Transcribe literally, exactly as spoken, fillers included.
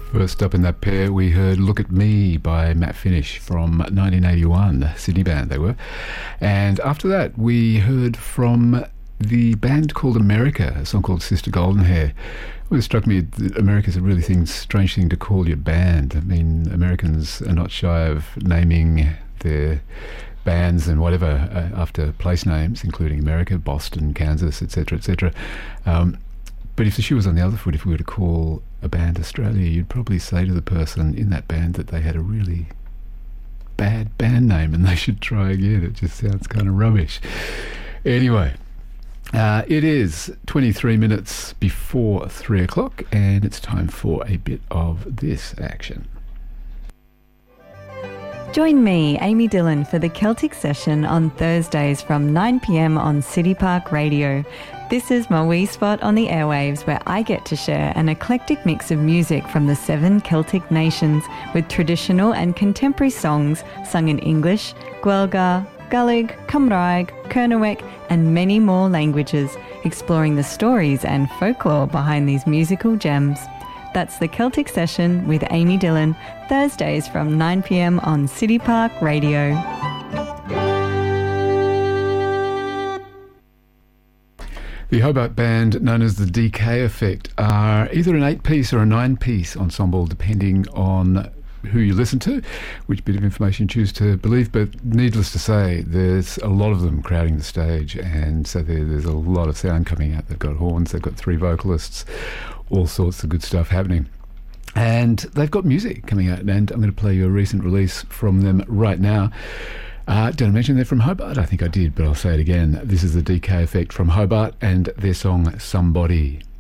First up in that pair, we heard Look at Me by Matt Finish from nineteen eighty-one, the Sydney band they were. And after that, we heard from the band called America, a song called Sister Golden Hair. Well, it struck me that America's a really thing, strange thing to call your band. I mean, Americans are not shy of naming their bands and whatever uh, after place names, including America, Boston, Kansas, et cetera, et cetera. Um, but if the shoe was on the other foot, if we were to call a band Australia, you'd probably say to the person in that band that they had a really bad band name and they should try again. It just sounds kind of rubbish. Anyway, uh, it is twenty-three minutes before three o'clock and it's time for a bit of this action. Join me, Amy Dillon, for the Celtic Session on Thursdays from nine p.m. on City Park Radio. This is my wee spot on the airwaves where I get to share an eclectic mix of music from the seven Celtic nations with traditional and contemporary songs sung in English, Guelga, Gaelic, Cymraeg, Kernewek and many more languages, exploring the stories and folklore behind these musical gems. That's the Celtic Session with Amy Dillon, Thursdays from nine p.m. on City Park Radio. The Hobart band, known as the D K Effect, are either an eight-piece or a nine-piece ensemble, depending on who you listen to, which bit of information you choose to believe, but needless to say, there's a lot of them crowding the stage, and so there, there's a lot of sound coming out. They've got horns, they've got three vocalists, all sorts of good stuff happening. And they've got music coming out, and I'm going to play you a recent release from them right now. Uh, did I mention they're from Hobart? I think I did, but I'll say it again. This is the D K Effect from Hobart and their song Somebody.